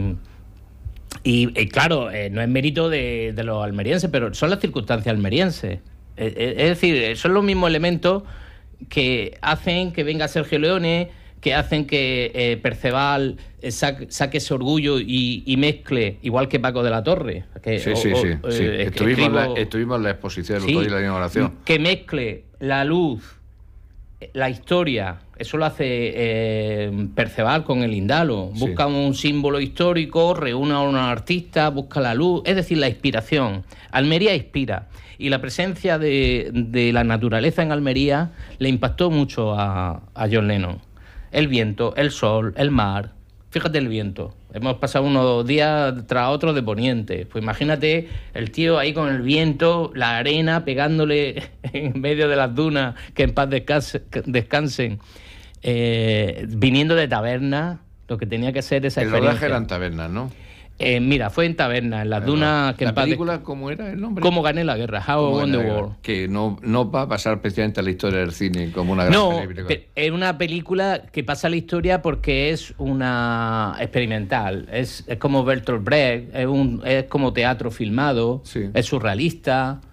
Y, y claro, eh, no es mérito de, de los almerienses, pero son las circunstancias almerienses. Eh, eh, es decir, son los mismos elementos que hacen que venga Sergio Leone, que hacen que eh, Perceval eh, saque, saque ese orgullo y, y mezcle, igual que Paco de la Torre. Que, sí, o, sí, o, sí. Eh, sí. Estuvimos, escribo, la, estuvimos en la exposición sí, y la inauguración. Que mezcle la luz, la historia. Eso lo hace eh, Perceval con el Indalo. Busca sí. un símbolo histórico, reúne a unos artistas, busca la luz, es decir, la inspiración. Almería inspira. Y la presencia de, de la naturaleza en Almería le impactó mucho a, a John Lennon. El viento, el sol, el mar. Fíjate el viento. Hemos pasado unos días tras otros de poniente. Pues imagínate el tío ahí con el viento, la arena pegándole en medio de las dunas, que en paz descanse, descansen. Eh, viniendo de taberna, lo que tenía que ser esa el experiencia. rodaje eran tabernas, ¿no? Eh, mira, fue en Taberna, en las Pero, dunas... Que ¿La en paz película de... cómo era el nombre? ¿Cómo gané la guerra? How I Won the War. Que no, no va a pasar especialmente a la historia del cine como una gran no, película. No, es una película que pasa a la historia porque es una experimental. Es, es como Bertolt Brecht, es, un, es como teatro filmado, sí. Es surrealista,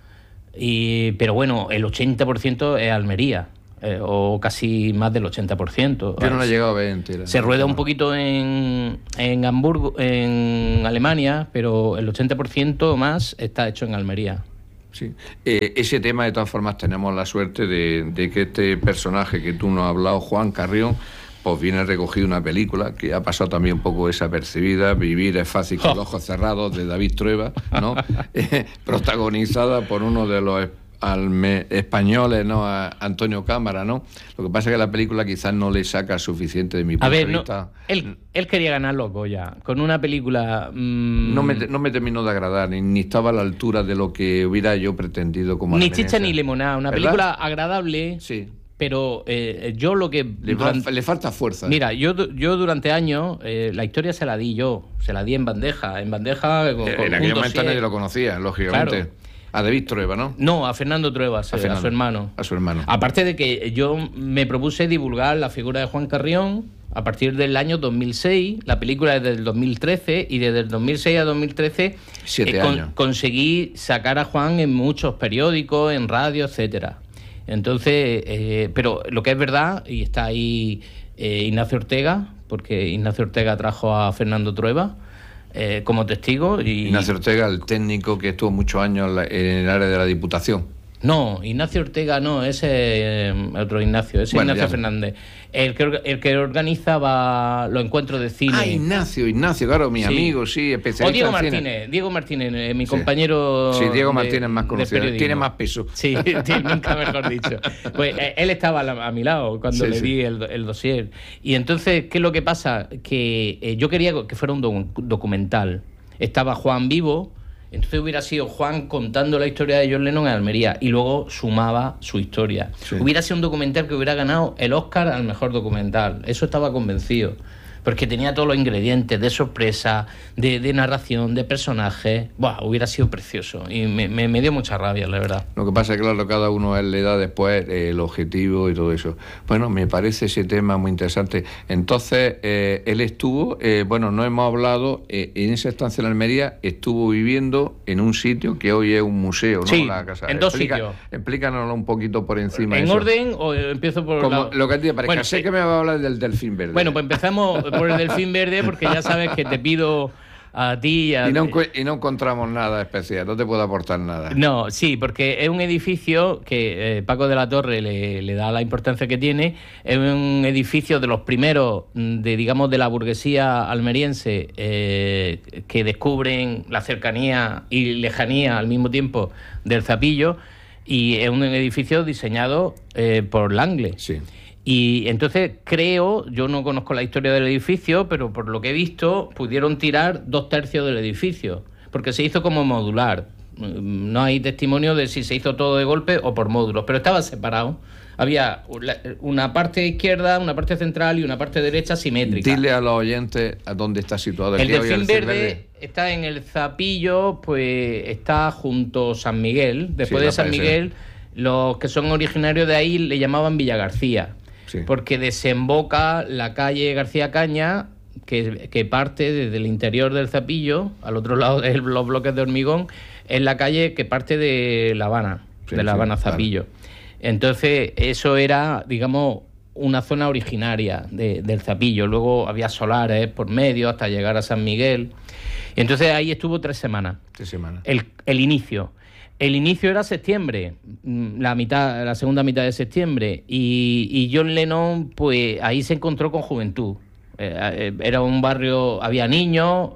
y, pero bueno, el ochenta por ciento es Almería. Eh, o casi más del ochenta por ciento. Yo no la he llegado a ver entera. Se rueda un poquito en, en Hamburgo, en Alemania, pero el ochenta por ciento más está hecho en Almería. Sí. Eh, ese tema, de todas formas, tenemos la suerte de, de que este personaje que tú nos has hablado, Juan Carrión, pues viene recogido una película que ha pasado también un poco desapercibida, Vivir es fácil con los ojos cerrados, de David Trueba, ¿no? eh, protagonizada por uno de los Alme, españoles, ¿no? A Antonio Cámara, ¿no? Lo que pasa es que la película quizás no le saca suficiente de mi punto a ver, de no, vista. Él, él quería ganar los Goya con una película... Mmm... No, me, no me terminó de agradar, ni, ni estaba a la altura de lo que hubiera yo pretendido como Ni chicha ni limonada, una ¿verdad? Película agradable, sí. Pero eh, yo lo que... Le, durante... le falta fuerza. Mira, yo, yo durante años, eh, la historia se la di yo, se la di en bandeja, en bandeja... Con, eh, con en aquel momento nadie lo conocía, lógicamente. Claro. A David Trueba, ¿no? No, a Fernando Trueba, a, Fernando, a su hermano. A su hermano. Aparte de que yo me propuse divulgar la figura de Juan Carrión a partir del año dos mil seis, la película es del dos mil trece, y desde el dos mil seis a dos mil trece Siete eh, años. Con, conseguí sacar a Juan en muchos periódicos, en radio, etcétera. Entonces, eh, pero lo que es verdad, y está ahí eh, Ignacio Ortega, porque Ignacio Ortega trajo a Fernando Trueba, Eh, como testigo. Y... Ignacio Ortega, el técnico que estuvo muchos años en el área de la Diputación. No, Ignacio Ortega no, ese eh, otro Ignacio, ese bueno, Ignacio ya... Fernández. El que, el que organizaba los encuentros de cine. Ah, Ignacio, Ignacio, claro, mi sí. amigo, sí, especialista. O Diego en Martínez, cine. Diego Martínez, eh, mi sí. compañero. Sí, Diego Martínez de, más conocido, tiene más peso. Sí, nunca mejor dicho. Pues eh, él estaba a, a mi lado cuando sí, le di sí. el, el dossier. Y entonces, ¿qué es lo que pasa? Que eh, yo quería que fuera un doc- documental. Estaba Juan vivo. Entonces hubiera sido Juan contando la historia de John Lennon en Almería y luego sumaba su historia. Sí. Hubiera sido un documental que hubiera ganado el Oscar al mejor documental. Eso estaba convencido. Porque tenía todos los ingredientes de sorpresa, de, de narración, de personajes. Buah, hubiera sido precioso. Y me, me, me dio mucha rabia, la verdad. Lo que pasa es que, claro, cada uno él le da después eh, el objetivo y todo eso. Bueno, me parece ese tema muy interesante. Entonces, eh, él estuvo, eh, bueno, no hemos hablado, eh, en esa estancia en Almería, estuvo viviendo en un sitio que hoy es un museo, ¿no? Sí, la casa. en dos Explica, sitios. Explícanoslo un poquito por encima. ¿En eso. orden o empiezo por...? Como la... lo que a ti te parezca. Bueno, sé eh... que me va a hablar del delfín verde. Bueno, pues empezamos por el delfín verde, porque ya sabes que te pido a ti... A... Y, no, y no encontramos nada especial, no te puedo aportar nada. No, sí, porque es un edificio que eh, Paco de la Torre le, le da la importancia que tiene. Es un edificio de los primeros, de digamos, de la burguesía almeriense, eh, que descubren la cercanía y lejanía al mismo tiempo del Zapillo, y es un edificio diseñado eh, por Langley. Sí. Y entonces creo, yo no conozco la historia del edificio, pero por lo que he visto, pudieron tirar dos tercios del edificio, porque se hizo como modular. No hay testimonio de si se hizo todo de golpe o por módulos, pero estaba separado. Había una parte izquierda, una parte central y una parte derecha simétrica. Dile a los oyentes a dónde está situado el, el delfín verde, verde. Está en el Zapillo, pues está junto a San Miguel. Después sí, de San Miguel, los que son originarios de ahí le llamaban Villa García. Sí. Porque desemboca la calle García Caña, que, que parte desde el interior del Zapillo, al otro lado de los bloques de hormigón, es la calle que parte de La Habana, sí, de La Habana sí, Zapillo. Claro. Entonces, eso era, digamos, una zona originaria de, del Zapillo. Luego había solares por medio hasta llegar a San Miguel. Entonces, ahí estuvo tres semanas. Tres semanas. El, el inicio. El inicio era septiembre, la mitad, la segunda mitad de septiembre, y, y John Lennon, pues ahí se encontró con juventud. Eh, era un barrio, había niños,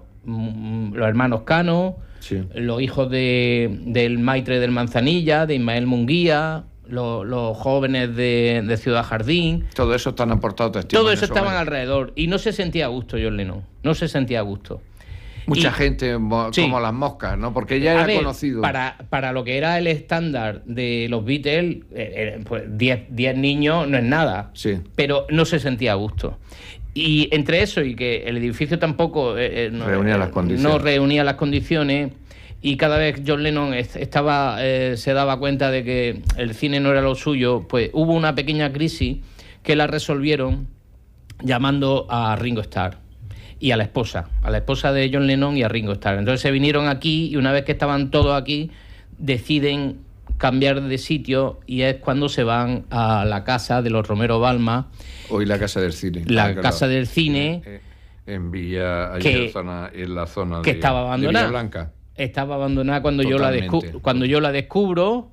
los hermanos Cano, sí. los hijos de, del Maitre del Manzanilla, de Ismael Munguía, los, los jóvenes de, de Ciudad Jardín. Todo eso están aportado testimonios. Todo eso estaban alrededor, y no se sentía a gusto John Lennon, no se sentía a gusto. Mucha y, gente como sí. las moscas, ¿no? Porque ya era ver, conocido. Para, para lo que era el estándar de los Beatles, eh, pues diez niños no es nada. Sí. Pero no se sentía a gusto. Y entre eso y que el edificio tampoco eh, no, reunía, eh, las condiciones. no reunía las condiciones, y cada vez John Lennon estaba eh, se daba cuenta de que el cine no era lo suyo, pues hubo una pequeña crisis que la resolvieron llamando a Ringo Starr y a la esposa, a la esposa de John Lennon y a Ringo Starr. Entonces se vinieron aquí, y una vez que estaban todos aquí, deciden cambiar de sitio, y es cuando se van a la casa de los Romero Balma. Hoy la Casa del Cine. La claro, Casa del Cine. En, en Villa, allí que, en, zona, en la zona que de, estaba abandonada. de Villa Blanca. Estaba abandonada cuando yo, la descu- cuando yo la descubro.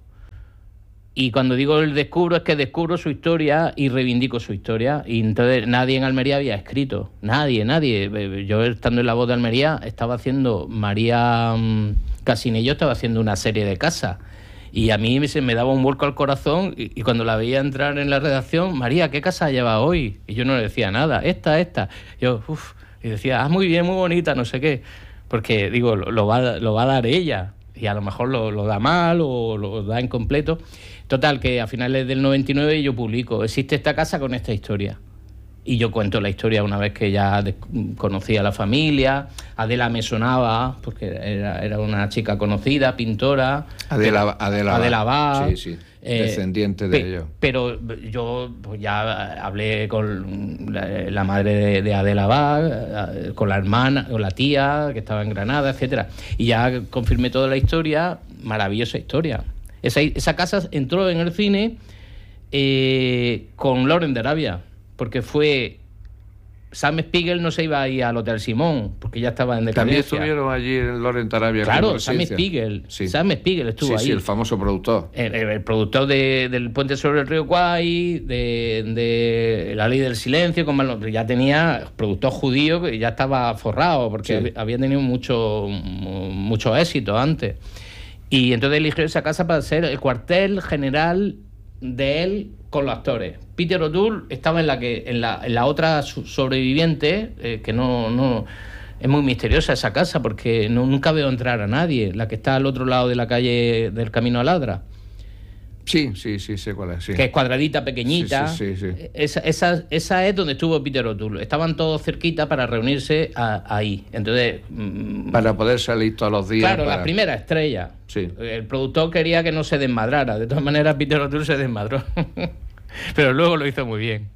Y cuando digo el descubro, es que descubro su historia y reivindico su historia. Y entonces nadie en Almería había escrito. Nadie, nadie. Yo, estando en La Voz de Almería, estaba haciendo... María um, Casinello estaba haciendo una serie de casas. Y a mí se me daba un vuelco al corazón. Y, y cuando la veía entrar en la redacción, María, ¿qué casa lleva hoy? Y yo no le decía nada. Esta, esta. Yo, uff. Y decía, ah, muy bien, muy bonita, no sé qué. Porque, digo, lo, lo, va, lo va a dar ella. Y a lo mejor lo, lo da mal o lo da incompleto. Total, que a finales del noventa y nueve yo publico, existe esta casa con esta historia. Y yo cuento la historia una vez que ya conocía a la familia. Adela me sonaba, porque era, era una chica conocida, pintora. Adela, Adela, Adela Bach. Sí, sí, eh, descendiente de pe- ellos. Pero yo pues, ya hablé con la, la madre de, de Adela Bach, con la hermana, con la tía, que estaba en Granada, etcétera. Y ya confirmé toda la historia, maravillosa historia. Esa, esa casa entró en el cine eh, con Lawrence de Arabia, porque fue... Sam Spiegel no se iba a ir al Hotel Simón, porque ya estaba en decadencia. También estuvieron allí en Lawrence de Arabia. Claro, Sam Spiegel. Sí. Sam Spiegel estuvo sí, ahí. Sí, el famoso productor. El, el, el productor de, del Puente sobre el Río Kwai, de, de La Ley del Silencio, con Marlon, ya tenía productor judío que ya estaba forrado, porque sí. había tenido mucho, mucho éxito antes. Y entonces eligió esa casa para ser el cuartel general de él con los actores. Peter O'Toole estaba en la que en la, en la otra sobreviviente, eh, que no, no es muy misteriosa esa casa, porque no, nunca veo entrar a nadie, la que está al otro lado de la calle del Camino a Ladra. Sí, sí, sí, sé cuál es. Sí. Que es cuadradita, pequeñita. Sí, sí, sí, sí. Esa, esa, esa es donde estuvo Peter O'Toole. Estaban todos cerquita para reunirse a, ahí. Entonces... Mmm, para poder salir todos los días. Claro, para... la primera estrella. Sí. El productor quería que no se desmadrara. De todas maneras, Peter O'Toole se desmadró. Pero luego lo hizo muy bien.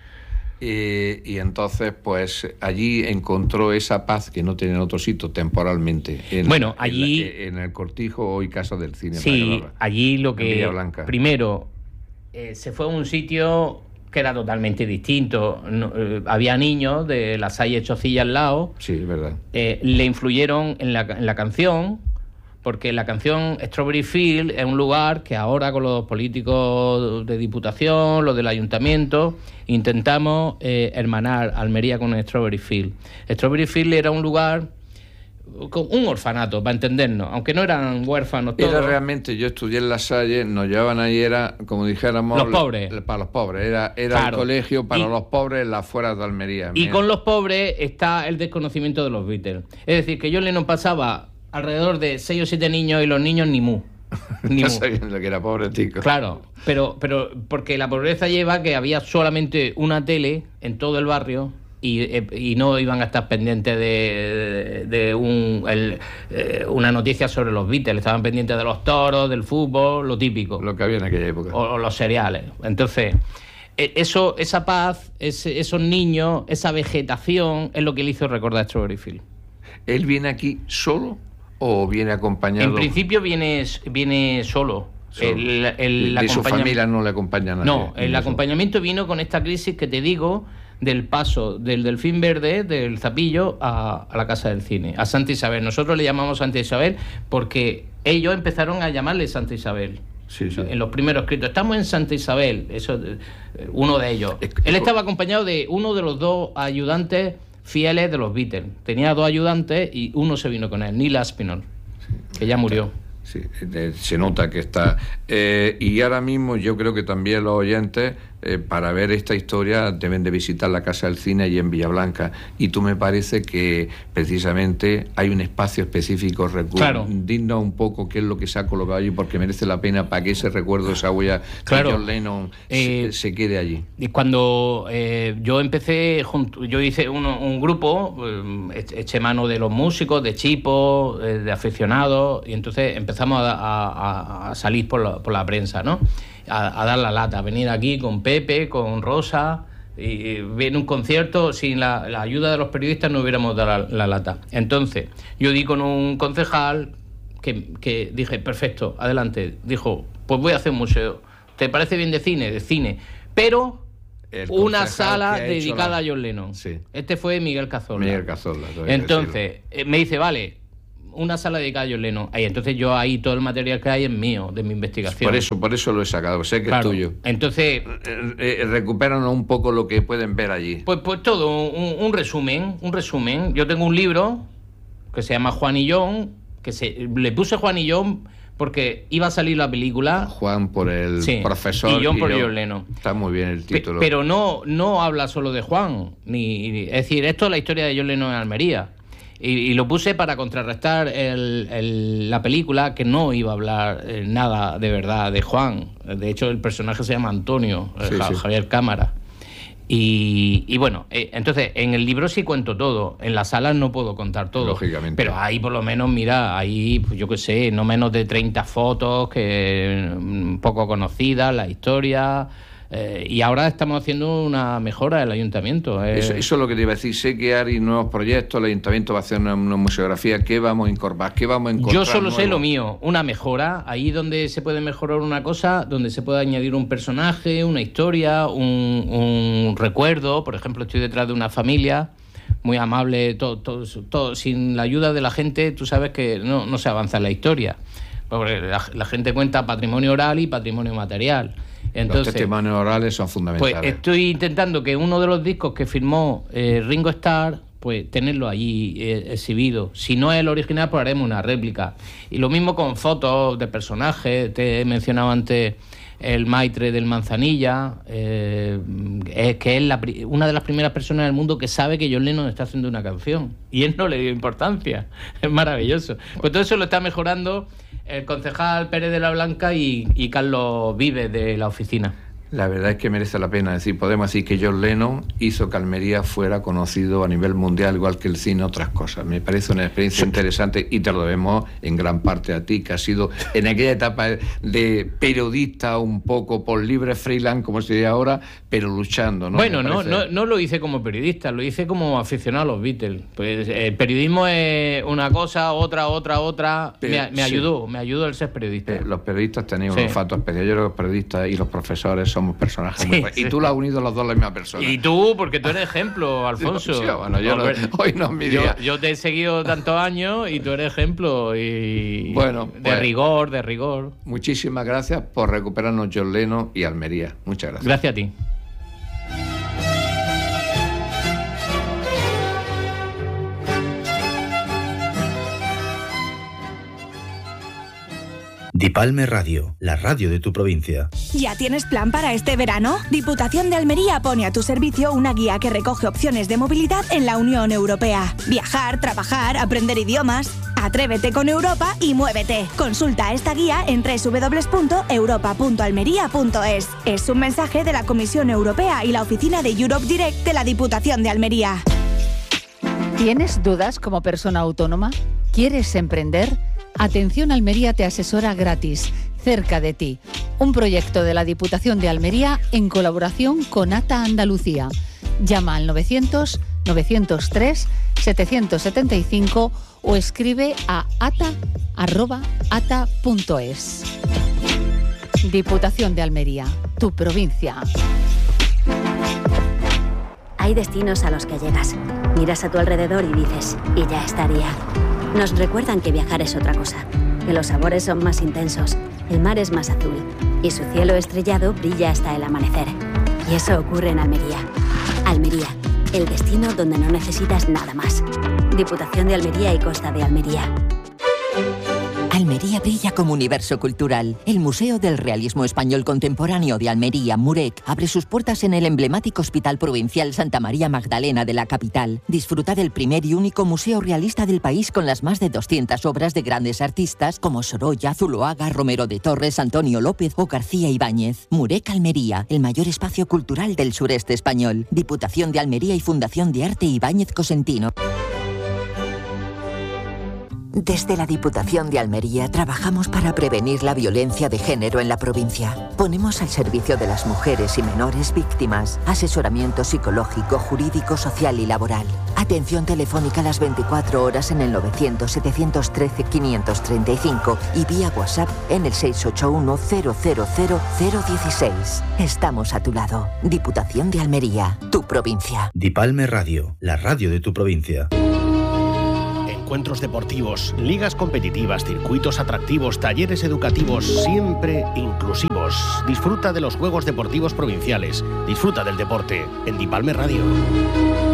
Y, y entonces, pues, allí encontró esa paz que no tenía en otro sitio temporalmente. En bueno, la, allí... En, la, en el Cortijo, hoy Casa del Cine. Sí, allí lo que... Blanca. Primero, eh, se fue a un sitio que era totalmente distinto. No, eh, había niños de la Salle Chocilla al lado. Sí, es verdad. Eh, le influyeron en la, en la canción... Porque la canción Strawberry Field es un lugar que ahora con los políticos de diputación, los del ayuntamiento, intentamos eh, hermanar Almería con Strawberry Field. Strawberry Field era un lugar, un orfanato, para entendernos, aunque no eran huérfanos todos. Era realmente, yo estudié en La Salle, nos llevaban ahí, era, como dijéramos... Los pobres. La, para los pobres, era, era claro. el colegio para y, los pobres en las afueras de Almería. Y mira. Con los pobres está el desconocimiento de los Beatles. Es decir, que John Lennon pasaba... alrededor de seis o siete niños y los niños ni mu. Ni no mu. sabían lo que era pobre, tico. Claro, pero, pero porque la pobreza lleva que había solamente una tele en todo el barrio y, y no iban a estar pendientes de, de, de un, el, eh, una noticia sobre los Beatles. Estaban pendientes de los toros, del fútbol, lo típico. Lo que había en aquella época. O, o los cereales. Entonces... Eso, esa paz, ese, esos niños, esa vegetación es lo que le hizo recordar Strawberry Field. ¿Él viene aquí solo o viene acompañado? En principio viene, viene solo. solo. El, el, de su familia no le acompaña a nadie. No, el acompañamiento vino con esta crisis que te digo del paso del Delfín Verde, del Zapillo, a, a la Casa del Cine, a Santa Isabel. Nosotros le llamamos Santa Isabel porque ellos empezaron a llamarle Santa Isabel. Sí, sí. En los primeros escritos. Estamos en Santa Isabel, eso, uno de ellos. Él estaba acompañado de uno de los dos ayudantes fieles de los Beatles. Tenía dos ayudantes y uno se vino con él, Neil Aspinall, que ya murió. Sí, se nota que está. Eh, y ahora mismo yo creo que también los oyentes eh, para ver esta historia deben de visitar la Casa del Cine allí en Villablanca. Y tú me parece que precisamente hay un espacio específico, recu- claro. digna un poco qué es lo que se ha colocado allí, porque merece la pena para que ese recuerdo, esa huella claro. de John Lennon eh, se, se quede allí. Y cuando eh, yo empecé, junto, yo hice uno, un grupo, eh, eché mano de los músicos, de chipos, eh, de aficionados, y entonces empezamos a, a, a salir por la, por la prensa, ¿no? A, a dar la lata, a venir aquí con Pepe, con Rosa, y en un concierto, sin la, la ayuda de los periodistas no hubiéramos dado la, la lata. Entonces, yo di con un concejal que, que dije, perfecto, adelante. Dijo, pues voy a hacer un museo. ¿Te parece bien de cine? De cine. Pero una sala dedicada la... a John Lennon. Sí. Este fue Miguel Cazorla. Miguel Cazorla. Entonces, eh, me dice, vale, una sala dedicada a John Lennon. Ahí, entonces yo ahí todo el material que hay es mío, de mi investigación. Por eso, por eso lo he sacado, sé que claro. es tuyo. Entonces, eh, eh, recupéranos un poco lo que pueden ver allí. Pues, pues todo, un, un resumen, un resumen. Yo tengo un libro que se llama Juan y John, que se, le puse Juan y John porque iba a salir la película. Juan por el sí, profesor y John por yo, John Lennon. Está muy bien el título. Pe- pero no, no habla solo de Juan, ni, ni es decir, esto es la historia de John Lennon en Almería. Y, y lo puse para contrarrestar el, el, la película, que no iba a hablar eh, nada de verdad de Juan. De hecho, el personaje se llama Antonio, sí, ja, sí. Javier Cámara. Y, y bueno, eh, entonces, en el libro sí cuento todo. En las salas no puedo contar todo. Lógicamente. Pero ahí, por lo menos, mira, ahí, pues, yo qué sé, no menos de treinta fotos, que un poco conocidas, la historia... Eh, y ahora estamos haciendo una mejora del ayuntamiento. Eh. Eso, eso es lo que te iba a decir. Sé que hay nuevos proyectos, el ayuntamiento va a hacer una, una museografía. ¿Qué vamos a incorporar? ¿Qué vamos a encontrar? Yo solo nuevo? sé lo mío, una mejora. Ahí donde se puede mejorar una cosa, donde se puede añadir un personaje, una historia, un, un recuerdo. Por ejemplo, estoy detrás de una familia muy amable, todo, todo, todo. Sin la ayuda de la gente, tú sabes que no, no se avanza en la historia. Porque la, la gente cuenta patrimonio oral y patrimonio material. Entonces, los testimonios orales son fundamentales. Pues estoy intentando que uno de los discos que firmó eh, Ringo Starr, pues tenerlo allí eh, exhibido. Si no es el original, pues haremos una réplica. Y lo mismo con fotos de personajes. Te he mencionado antes el Maitre del Manzanilla, eh, es que es la, una de las primeras personas del mundo que sabe que John Lennon está haciendo una canción. Y él no le dio importancia. Es maravilloso. Pues todo eso lo está mejorando el concejal Pérez de la Blanca y, y Carlos Vives de la oficina. La verdad es que merece la pena decir, podemos decir que John Lennon hizo que Almería fuera conocido a nivel mundial, igual que el cine, otras cosas. Me parece una experiencia interesante y te lo debemos en gran parte a ti, que has sido en aquella etapa de periodista un poco por libre freelance, como se dice ahora, pero luchando, ¿no? Bueno, no, no, no lo hice como periodista, lo hice como aficionado a los Beatles. Pues el periodismo es una cosa, otra, otra, otra. Pero, me, me ayudó, sí. me ayudó el ser periodista. Eh, los periodistas tenían sí. un olfato especial. Yo creo que los periodistas y los profesores son somos personajes sí, muy sí. Y tú lo has unido los dos a la misma persona. Y tú, porque tú eres ejemplo, Alfonso. Sí, bueno, yo no, hoy no es mi día. Yo, yo te he seguido tantos años y tú eres ejemplo y bueno, de pues, rigor, de rigor. Muchísimas gracias por recuperarnos John Lennon y Almería. Muchas gracias. Gracias a ti. Dipalme Radio, la radio de tu provincia. ¿Ya tienes plan para este verano? Diputación de Almería pone a tu servicio una guía que recoge opciones de movilidad en la Unión Europea. Viajar, trabajar, aprender idiomas. Atrévete con Europa y muévete. Consulta esta guía en doble u doble u doble u punto europa punto almería punto es. Es un mensaje de la Comisión Europea y la oficina de Europe Direct de la Diputación de Almería. ¿Tienes dudas como persona autónoma? ¿Quieres emprender? Atención Almería te asesora gratis, cerca de ti. Un proyecto de la Diputación de Almería en colaboración con ATA Andalucía. Llama al novecientos, novecientos tres, setecientos setenta y cinco o escribe a ata arroba ata punto es. Diputación de Almería, tu provincia. Hay destinos a los que llegas. Miras a tu alrededor y dices, y ya estaría. Nos recuerdan que viajar es otra cosa, que los sabores son más intensos, el mar es más azul y su cielo estrellado brilla hasta el amanecer. Y eso ocurre en Almería. Almería, el destino donde no necesitas nada más. Diputación de Almería y Costa de Almería. Almería brilla como universo cultural. El Museo del Realismo Español Contemporáneo de Almería, MUREC, abre sus puertas en el emblemático Hospital Provincial Santa María Magdalena de la capital. Disfruta del primer y único museo realista del país con las más de doscientas obras de grandes artistas como Sorolla, Zuloaga, Romero de Torres, Antonio López o García Ibáñez. MUREC Almería, el mayor espacio cultural del sureste español. Diputación de Almería y Fundación de Arte Ibáñez Cosentino. Desde la Diputación de Almería trabajamos para prevenir la violencia de género en la provincia. Ponemos al servicio de las mujeres y menores víctimas asesoramiento psicológico, jurídico, social y laboral. Atención telefónica las veinticuatro horas en el novecientos, setecientos trece, quinientos treinta y cinco y vía WhatsApp en el seis ocho uno, cero cero cero, cero dieciséis. Estamos a tu lado. Diputación de Almería, tu provincia. Dipalme Radio, la radio de tu provincia. Encuentros deportivos, ligas competitivas, circuitos atractivos, talleres educativos, siempre inclusivos. Disfruta de los Juegos Deportivos Provinciales. Disfruta del deporte en Dipalme Radio.